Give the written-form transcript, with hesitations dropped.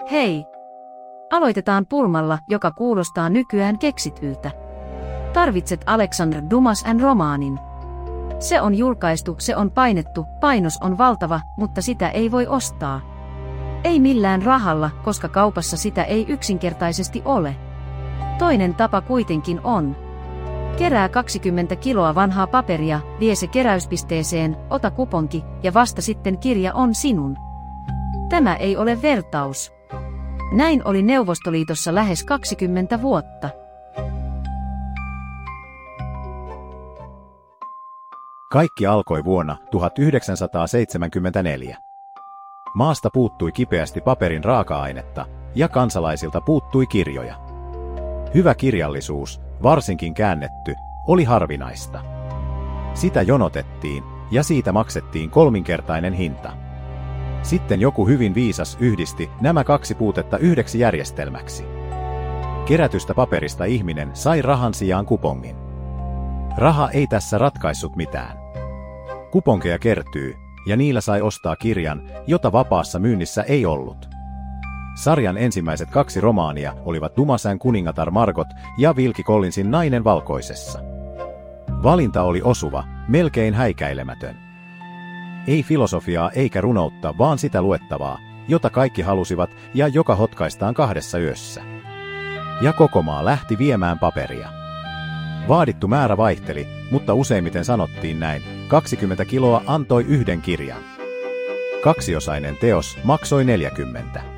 Hei! Aloitetaan pulmalla, joka kuulostaa nykyään keksityltä. Tarvitset Alexander Dumas romaanin. Se on julkaistu, se on painettu, painos on valtava, mutta sitä ei voi ostaa. Ei millään rahalla, koska kaupassa sitä ei yksinkertaisesti ole. Toinen tapa kuitenkin on. Kerää 20 kiloa vanhaa paperia, vie se keräyspisteeseen, ota kuponki ja vasta sitten kirja on sinun. Tämä ei ole vertaus. Näin oli Neuvostoliitossa lähes 20 vuotta. Kaikki alkoi vuonna 1974. Maasta puuttui kipeästi paperin raaka-ainetta ja kansalaisilta puuttui kirjoja. Hyvä kirjallisuus, varsinkin käännetty, oli harvinaista. Sitä jonotettiin ja siitä maksettiin kolminkertainen hinta. Sitten joku hyvin viisas yhdisti nämä kaksi puutetta yhdeksi järjestelmäksi. Kerätystä paperista ihminen sai rahan sijaan kupongin. Raha ei tässä ratkaissut mitään. Kuponkeja kertyy, ja niillä sai ostaa kirjan, jota vapaassa myynnissä ei ollut. Sarjan ensimmäiset 2 romaania olivat Dumasin kuningatar Margot ja Wilkie Collinsin Nainen valkoisessa. Valinta oli osuva, melkein häikäilemätön. Ei filosofiaa eikä runoutta, vaan sitä luettavaa, jota kaikki halusivat ja joka hotkaistaan 2 yössä. Ja koko maa lähti viemään paperia. Vaadittu määrä vaihteli, mutta useimmiten sanottiin näin, 20 kiloa antoi 1 kirjan. 2-osainen teos maksoi 40.